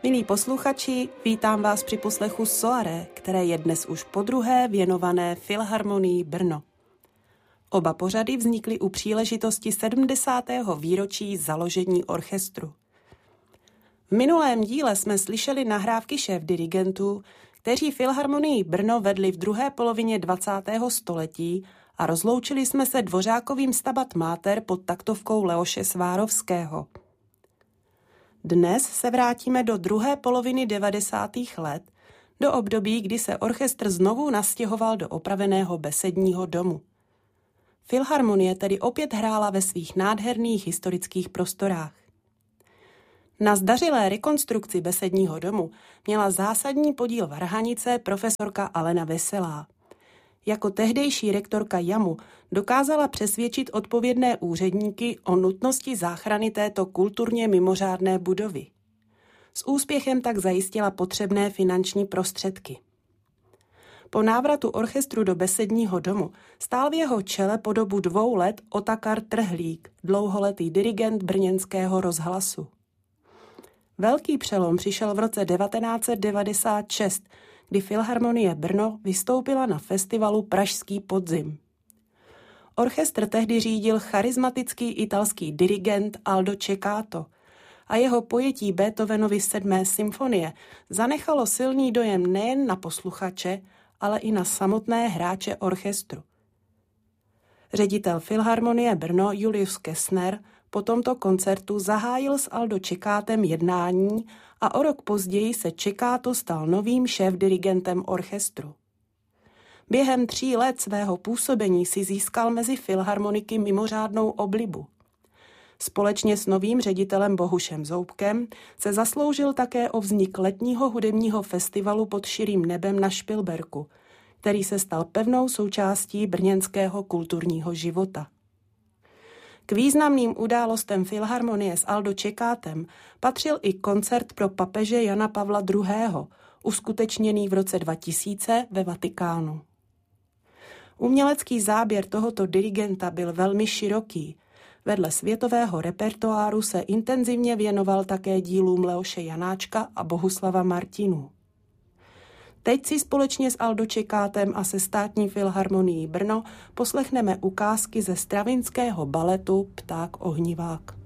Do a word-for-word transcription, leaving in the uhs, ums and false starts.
Milí posluchači, vítám vás při poslechu Soirée, které je dnes už podruhé věnované Filharmonii Brno. Oba pořady vznikly u příležitosti sedmdesátého výročí založení orchestru. V minulém díle jsme slyšeli nahrávky šéfdirigentů, kteří Filharmonii Brno vedli v druhé polovině dvacátého století a rozloučili jsme se Dvořákovým Stabat Mater pod taktovkou Leoše Svárovského. Dnes se vrátíme do druhé poloviny devadesátých let, do období, kdy se orchestr znovu nastěhoval do opraveného besedního domu. Filharmonie tedy opět hrála ve svých nádherných historických prostorách. Na zdařilé rekonstrukci besedního domu měla zásadní podíl varhanice profesorka Alena Veselá. Jako tehdejší rektorka JAMu dokázala přesvědčit odpovědné úředníky o nutnosti záchrany této kulturně mimořádné budovy. S úspěchem tak zajistila potřebné finanční prostředky. Po návratu orchestru do besedního domu stál v jeho čele po dobu dvou let Otakar Trhlík, dlouholetý dirigent brněnského rozhlasu. Velký přelom přišel v roce devatenáct set devadesát šest, kdy Filharmonie Brno vystoupila na festivalu Pražský podzim. Orchestr tehdy řídil charismatický italský dirigent Aldo Ceccato a jeho pojetí Beethovenovy sedmé symfonie zanechalo silný dojem nejen na posluchače, ale i na samotné hráče orchestru. Ředitel Filharmonie Brno Julius Kessner po tomto koncertu zahájil s Aldo Ceccatem jednání a o rok později se Ceccato stal novým šéfdirigentem orchestru. Během tří let svého působení si získal mezi filharmoniky mimořádnou oblibu. Společně s novým ředitelem Bohušem Zoubkem se zasloužil také o vznik letního hudebního festivalu pod širým nebem na Špilberku, který se stal pevnou součástí brněnského kulturního života. K významným událostem Filharmonie s Aldo Ceccatem patřil i koncert pro papeže Jana Pavla druhého., uskutečněný v roce dva tisíce ve Vatikánu. Umělecký záběr tohoto dirigenta byl velmi široký. Vedle světového repertoáru se intenzivně věnoval také dílům Leoše Janáčka a Bohuslava Martinů. Teď si společně s Aldo Ceccatem a se Státní filharmonií Brno poslechneme ukázky ze stravinského baletu Pták ohnivák.